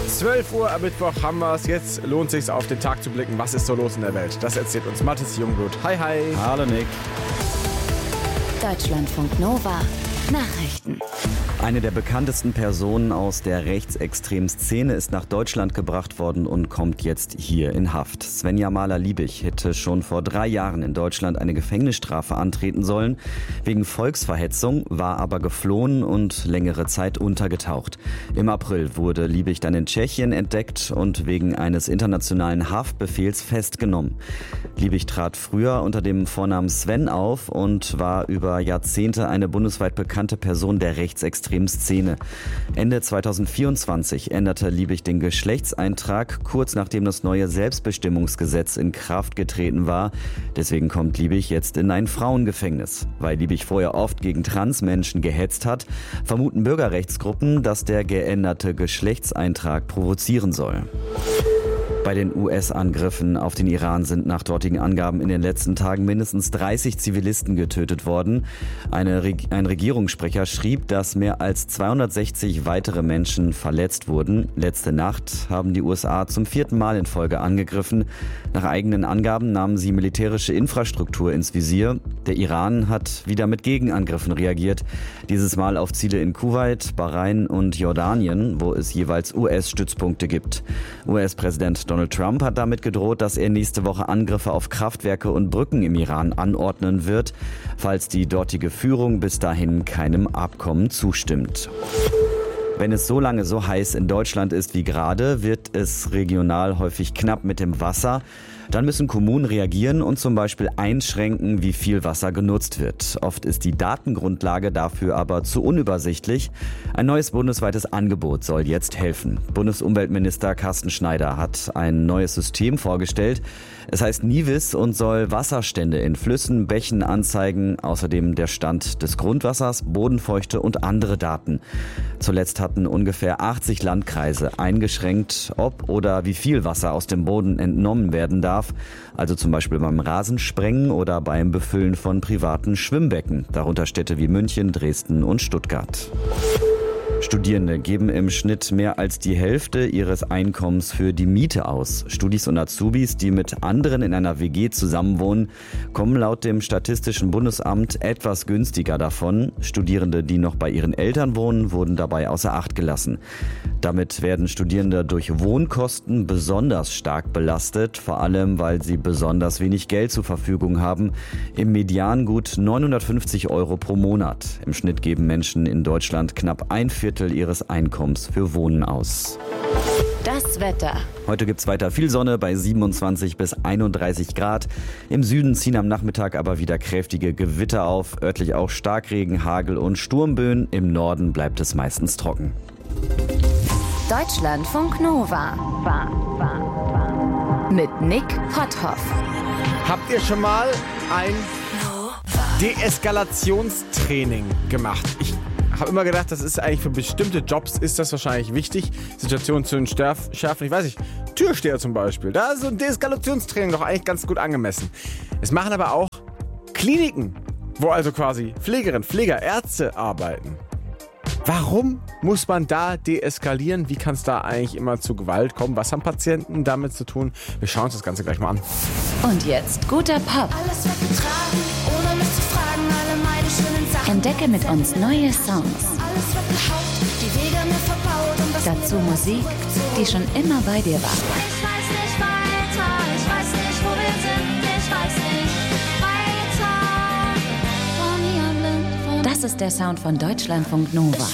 12 Uhr am Mittwoch haben wir es. Jetzt lohnt es sich, auf den Tag zu blicken. Was ist so los in der Welt? Das erzählt uns Mathis Jungblut. Hi, hi. Hallo, Nick. Deutschlandfunk Nova. Nachrichten. Eine der bekanntesten Personen aus der rechtsextremen Szene ist nach Deutschland gebracht worden und kommt jetzt hier in Haft. Svenja Mahler-Liebig hätte schon vor 3 Jahren in Deutschland eine Gefängnisstrafe antreten sollen. Wegen Volksverhetzung, war aber geflohen und längere Zeit untergetaucht. Im April wurde Liebig dann in Tschechien entdeckt und wegen eines internationalen Haftbefehls festgenommen. Liebig trat früher unter dem Vornamen Sven auf und war über Jahrzehnte eine bundesweit bekannte Person der rechtsextremen Szene. Ende 2024 änderte Liebig den Geschlechtseintrag, kurz nachdem das neue Selbstbestimmungsgesetz in Kraft getreten war. Deswegen kommt Liebig jetzt in ein Frauengefängnis. Weil Liebig vorher oft gegen Transmenschen gehetzt hat, vermuten Bürgerrechtsgruppen, dass der geänderte Geschlechtseintrag provozieren soll. Bei den US-Angriffen auf den Iran sind nach dortigen Angaben in den letzten Tagen mindestens 30 Zivilisten getötet worden. Ein Regierungssprecher schrieb, dass mehr als 260 weitere Menschen verletzt wurden. Letzte Nacht haben die USA zum 4. Mal in Folge angegriffen. Nach eigenen Angaben nahmen sie militärische Infrastruktur ins Visier. Der Iran hat wieder mit Gegenangriffen reagiert. Dieses Mal auf Ziele in Kuwait, Bahrain und Jordanien, wo es jeweils US-Stützpunkte gibt. US-Präsident Donald Trump hat damit gedroht, dass er nächste Woche Angriffe auf Kraftwerke und Brücken im Iran anordnen wird, falls die dortige Führung bis dahin keinem Abkommen zustimmt. Wenn es so lange so heiß in Deutschland ist wie gerade, wird es regional häufig knapp mit dem Wasser. Dann müssen Kommunen reagieren und zum Beispiel einschränken, wie viel Wasser genutzt wird. Oft ist die Datengrundlage dafür aber zu unübersichtlich. Ein neues bundesweites Angebot soll jetzt helfen. Bundesumweltminister Carsten Schneider hat ein neues System vorgestellt. Es heißt Nivis und soll Wasserstände in Flüssen, Bächen anzeigen, außerdem der Stand des Grundwassers, Bodenfeuchte und andere Daten. Zuletzt hatten ungefähr 80 Landkreise eingeschränkt, ob oder wie viel Wasser aus dem Boden entnommen werden darf. Also zum Beispiel beim Rasensprengen oder beim Befüllen von privaten Schwimmbecken, darunter Städte wie München, Dresden und Stuttgart. Studierende geben im Schnitt mehr als die Hälfte ihres Einkommens für die Miete aus. Studis und Azubis, die mit anderen in einer WG zusammenwohnen, kommen laut dem Statistischen Bundesamt etwas günstiger davon. Studierende, die noch bei ihren Eltern wohnen, wurden dabei außer Acht gelassen. Damit werden Studierende durch Wohnkosten besonders stark belastet, vor allem weil sie besonders wenig Geld zur Verfügung haben. Im Median gut 950 € pro Monat. Im Schnitt geben Menschen in Deutschland knapp 1/4 ihres Einkommens für Wohnen aus. Das Wetter. Heute gibt's weiter viel Sonne bei 27 bis 31 Grad. Im Süden ziehen am Nachmittag aber wieder kräftige Gewitter auf, örtlich auch Starkregen, Hagel und Sturmböen. Im Norden bleibt es meistens trocken. Deutschlandfunk Nova. Mit Nick Potthoff. Habt ihr schon mal ein Deeskalationstraining gemacht? Ich habe immer gedacht, das ist eigentlich für bestimmte Jobs ist das wahrscheinlich wichtig, Situationen zu entschärfen. Ich weiß nicht, Türsteher zum Beispiel, da ist so ein Deeskalationstraining doch eigentlich ganz gut angemessen. Es machen aber auch Kliniken, wo also quasi Pflegerinnen, Pfleger, Ärzte arbeiten. Warum muss man da deeskalieren? Wie kann es da eigentlich immer zu Gewalt kommen? Was haben Patienten damit zu tun? Wir schauen uns das Ganze gleich mal an. Und jetzt guter Pop. Alles weggetragen, ohne mich zu fragen, alle meine schönen Sachen. Entdecke mit uns neue Songs. Alles weggehaut, die Wege mir verbaut und das Dazu Leben Musik, zurückgezogen. die schon immer bei dir war. Ich weiß nicht weiter, ich weiß nicht, wo wir sind, ich weiß nicht weiter. War nie ein Blind von Das ist der Sound von Deutschlandfunk Nova.